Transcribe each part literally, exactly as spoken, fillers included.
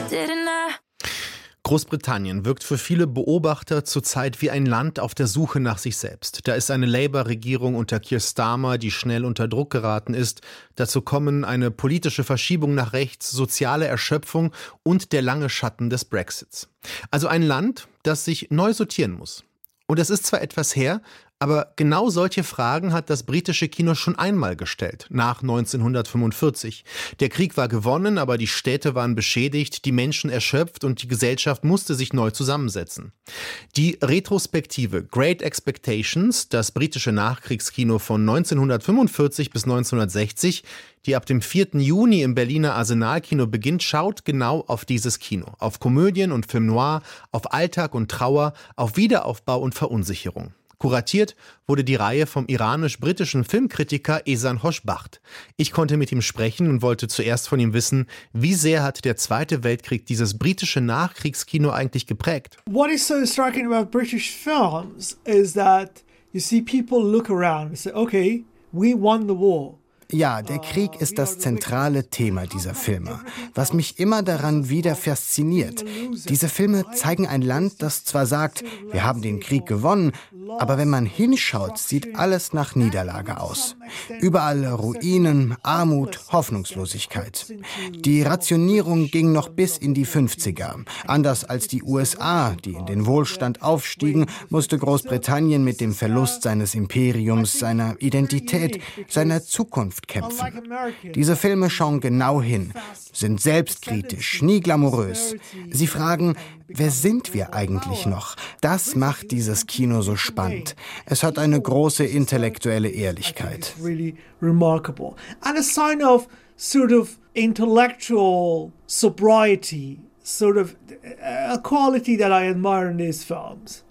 Didn't I? Großbritannien wirkt für viele Beobachter zurzeit wie ein Land auf der Suche nach sich selbst. Da ist eine Labour-Regierung unter Keir Starmer, die schnell unter Druck geraten ist. Dazu kommen eine politische Verschiebung nach rechts, soziale Erschöpfung und der lange Schatten des Brexits. Also ein Land, das sich neu sortieren muss. Und es ist zwar etwas her, aber genau solche Fragen hat das britische Kino schon einmal gestellt, nach neunzehnhundertfünfundvierzig. Der Krieg war gewonnen, aber die Städte waren beschädigt, die Menschen erschöpft und die Gesellschaft musste sich neu zusammensetzen. Die Retrospektive Great Expectations, das britische Nachkriegskino von neunzehnhundertfünfundvierzig bis neunzehnhundertsechzig, die ab dem vierten Juni im Berliner Arsenalkino beginnt, schaut genau auf dieses Kino. Auf Komödien und Film Noir, auf Alltag und Trauer, auf Wiederaufbau und Verunsicherung. Kuratiert wurde die Reihe vom iranisch-britischen Filmkritiker Ehsan Hoshbacht. Ich konnte mit ihm sprechen und wollte zuerst von ihm wissen, wie sehr hat der Zweite Weltkrieg dieses britische Nachkriegskino eigentlich geprägt? What is so striking about British films is that you see people look around and say, okay, we won the war. Ja, der Krieg ist das zentrale Thema dieser Filme, was mich immer daran wieder fasziniert. Diese Filme zeigen ein Land, das zwar sagt, wir haben den Krieg gewonnen, aber wenn man hinschaut, sieht alles nach Niederlage aus. Überall Ruinen, Armut, Hoffnungslosigkeit. Die Rationierung ging noch bis in die fünfziger. Anders als die U S A, die in den Wohlstand aufstiegen, musste Großbritannien mit dem Verlust seines Imperiums, seiner Identität, seiner Zukunft kämpfen. Diese Filme schauen genau hin, sind selbstkritisch, nie glamourös. Sie fragen, wer sind wir eigentlich noch? Das macht dieses Kino so spannend. Es hat eine große intellektuelle Ehrlichkeit. And a sign of sort of intellectual sobriety, sort of a quality that I admire in these films.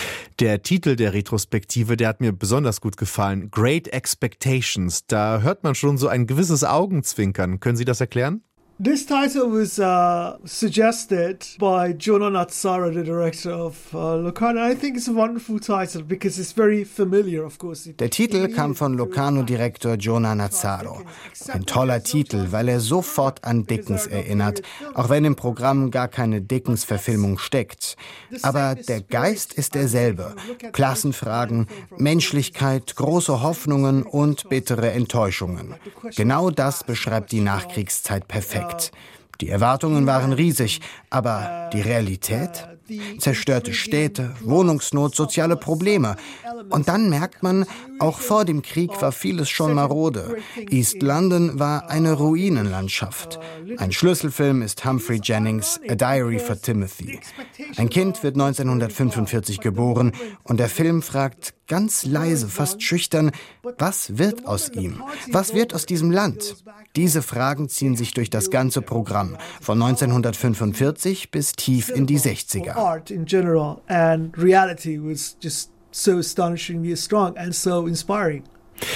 Der Titel der Retrospektive, der hat mir besonders gut gefallen. Great Expectations. Da hört man schon so ein gewisses Augenzwinkern. Können Sie das erklären? This title was uh, suggested by Jonah Natsara, the director of uh, Locarno. I think it's a wonderful title because it's very familiar, of course. Der Titel kam von Locarno-Direktor Jonah Natsaro. Ein toller Titel, weil er sofort an Dickens erinnert, auch wenn im Programm gar keine Dickens-Verfilmung steckt. Aber der Geist ist derselbe. Klassenfragen, Menschlichkeit, große Hoffnungen und bittere Enttäuschungen. Genau das beschreibt die Nachkriegszeit perfekt. Die Erwartungen waren riesig, aber die Realität? Zerstörte Städte, Wohnungsnot, soziale Probleme. Und dann merkt man, auch vor dem Krieg war vieles schon marode. East London war eine Ruinenlandschaft. Ein Schlüsselfilm ist Humphrey Jennings' A Diary for Timothy. Ein Kind wird neunzehnhundertfünfundvierzig geboren und der Film fragt ganz leise, fast schüchtern, was wird aus ihm? Was wird aus diesem Land? Diese Fragen ziehen sich durch das ganze Programm, von neunzehnhundertfünfundvierzig bis tief in die sechziger. Art in general and reality was just so astonishingly strong and so inspiring.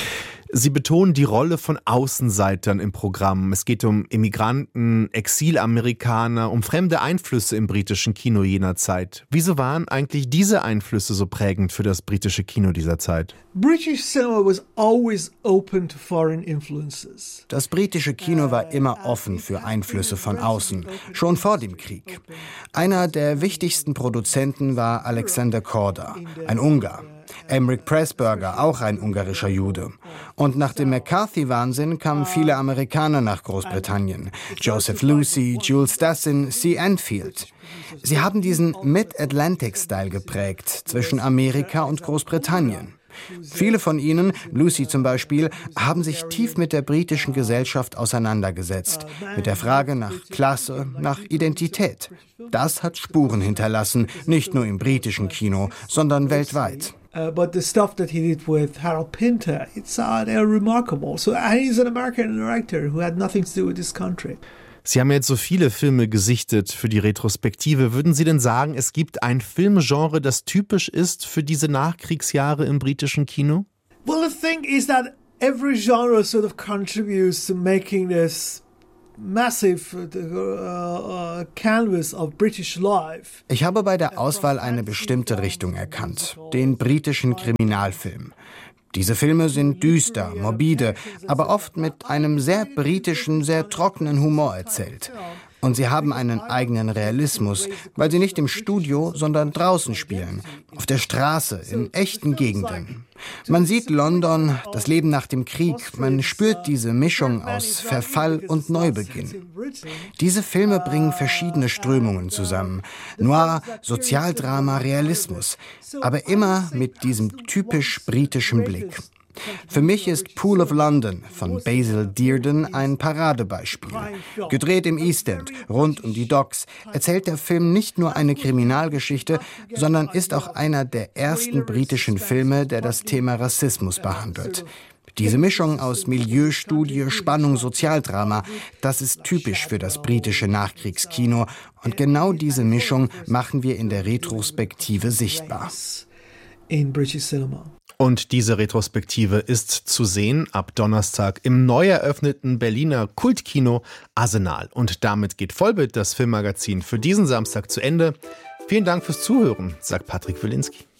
Sie betonen die Rolle von Außenseitern im Programm. Es geht um Immigranten, Exilamerikaner, um fremde Einflüsse im britischen Kino jener Zeit. Wieso waren eigentlich diese Einflüsse so prägend für das britische Kino dieser Zeit? British cinema was always open to foreign influences. Das britische Kino war immer offen für Einflüsse von außen, schon vor dem Krieg. Einer der wichtigsten Produzenten war Alexander Korda, ein Ungar. Emmerich Pressburger, auch ein ungarischer Jude. Und nach dem McCarthy-Wahnsinn kamen viele Amerikaner nach Großbritannien. Joseph Lucy, Jules Dassin, C. Enfield. Sie haben diesen Mid-Atlantic-Style geprägt zwischen Amerika und Großbritannien. Viele von ihnen, Lucy zum Beispiel, haben sich tief mit der britischen Gesellschaft auseinandergesetzt, mit der Frage nach Klasse, nach Identität. Das hat Spuren hinterlassen, nicht nur im britischen Kino, sondern weltweit. Uh, but the stuff that he did with Harold Pinter, it's uh, they're remarkable. So and he's an American director who had nothing to do with this country. Sie haben jetzt so viele Filme gesichtet für die Retrospektive. Würden Sie denn sagen, es gibt ein Filmgenre, das typisch ist für diese Nachkriegsjahre im britischen Kino? Well, the thing is that every genre sort of contributes to making this massive uh, uh, canvas of British life. Ich habe bei der Auswahl eine bestimmte Richtung erkannt, den britischen Kriminalfilm. Diese Filme sind düster, morbide, aber oft mit einem sehr britischen, sehr trockenen Humor erzählt. Und sie haben einen eigenen Realismus, weil sie nicht im Studio, sondern draußen spielen, auf der Straße, in echten Gegenden. Man sieht London, das Leben nach dem Krieg, man spürt diese Mischung aus Verfall und Neubeginn. Diese Filme bringen verschiedene Strömungen zusammen. Noir, Sozialdrama, Realismus, aber immer mit diesem typisch britischen Blick. Für mich ist Pool of London von Basil Dearden ein Paradebeispiel. Gedreht im East End, rund um die Docks, erzählt der Film nicht nur eine Kriminalgeschichte, sondern ist auch einer der ersten britischen Filme, der das Thema Rassismus behandelt. Diese Mischung aus Milieustudie, Spannung, Sozialdrama, das ist typisch für das britische Nachkriegskino. Und genau diese Mischung machen wir in der Retrospektive sichtbar. In British cinema. Und diese Retrospektive ist zu sehen ab Donnerstag im neu eröffneten Berliner Kultkino Arsenal. Und damit geht Vollbild, das Filmmagazin, für diesen Samstag zu Ende. Vielen Dank fürs Zuhören, sagt Patrick Wilinski.